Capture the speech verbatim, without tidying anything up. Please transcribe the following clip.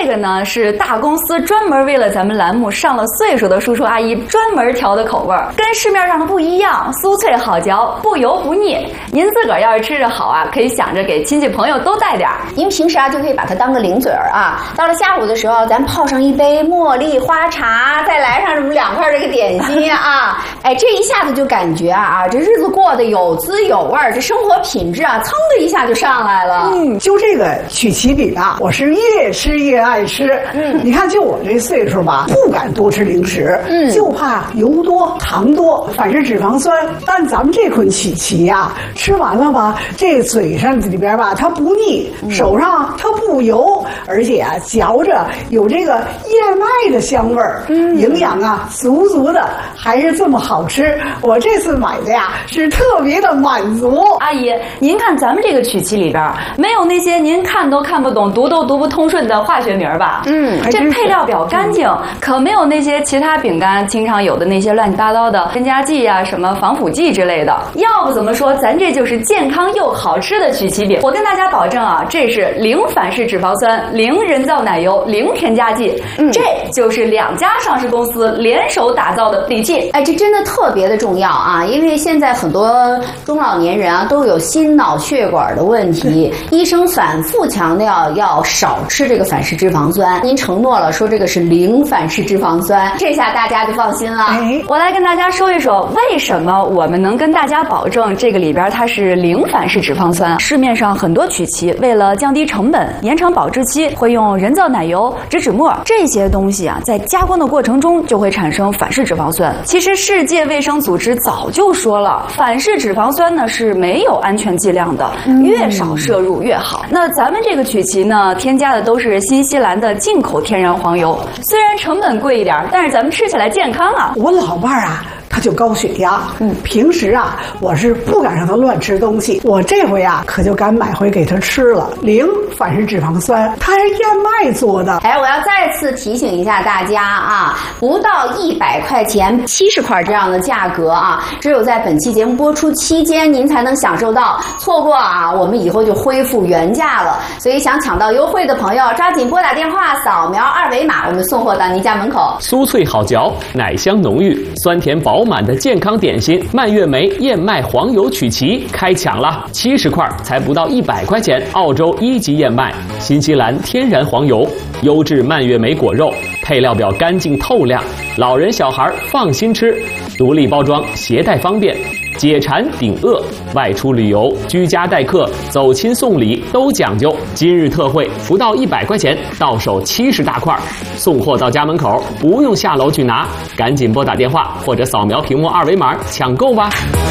个呢是大公司专门为了咱们栏目上了岁数的叔叔阿姨专门调的口味儿，跟市面上的不一样，酥脆好嚼，不油不腻。您自个儿要是吃着好啊，可以想着给亲戚朋友都带点儿。 您平时啊就可以把它当个零嘴儿啊，到了下午的时候，咱泡上一杯茉莉花茶，再来上什么两块这个点心啊，哎，这一下子就感觉啊啊，这日子过得有滋有味儿，这生活品质啊，噌的一下就上来了。 嗯，就这个曲奇饼啊，我是越吃越爱吃。嗯，你看，就我这岁数吧，不敢多吃零食，嗯，就怕油多、糖多，反式脂肪酸。但咱们这款曲奇呀，吃完了吧，这嘴上里边吧，它不腻，手上它不油，而且啊，嚼着有这个燕麦的香味儿，嗯，营养啊足足的，还是这么好吃。我这次买的呀，是特别的满足。 阿姨，您看咱们这个曲奇里边没有那些您看都看不懂、读都读不通顺的化学名吧？嗯，这配料表干净，可没有那些其他饼干经常有的那些乱七八糟的添加剂呀、什么防腐剂之类的。要不怎么说咱这就是健康又好吃的曲奇饼？我跟大家保证啊，这是零反式脂肪酸、零人造奶油、零添加剂，嗯，这就是两家上市公司联手打造的底气。 哎，这真的特别的重要啊！因为现在很多中老年人啊都有心脑血管的问题，医生反复强调要少吃这个反式脂肪酸。您承诺了说这个是零反式脂肪酸，这下大家就放心了。 哎，我来跟大家说一说为什么我们能跟大家保证这个里边它是零反式脂肪酸。市面上很多曲奇为了降低成本、延长保质期，会用人造奶油、植脂末这些东西啊，在加工的过程中就会产生反式脂肪酸。其实世界卫生组织早就说了，反式脂肪酸呢是没有安全剂量的，越少摄入越好。那咱们这个曲奇呢，添加的都是新西兰的进口天然黄油，虽然成本贵一点，但是咱们吃起来健康啊。 我老伴儿啊，他就高血压，嗯，平时啊，我是不敢让他乱吃东西，我这回啊，可就敢买回给他吃了，零反式脂肪酸，它是燕麦做的。 哎，我要再次提醒一下大家啊，不到一百块钱，七十块这样的价格啊，只有在本期节目播出期间您才能享受到，错过啊，我们以后就恢复原价了。所以想抢到优惠的朋友，抓紧拨打电话，扫描二维码，我们送货到您家门口。 酥脆好嚼，奶香浓郁，酸甜饱满的健康点心蔓越莓燕麦黄油曲奇开抢了，七十块才不到一百块钱，澳洲一级燕麦，新西兰天然黄油，优质蔓越莓果肉，配料表干净透亮，老人小孩放心吃，独立包装，携带方便，解馋顶饿，外出旅游、居家待客、走亲送礼都讲究。今日特惠，不到一百块钱，到手七十大块，送货到家门口，不用下楼去拿，赶紧拨打电话或者扫描屏幕二维码抢购吧。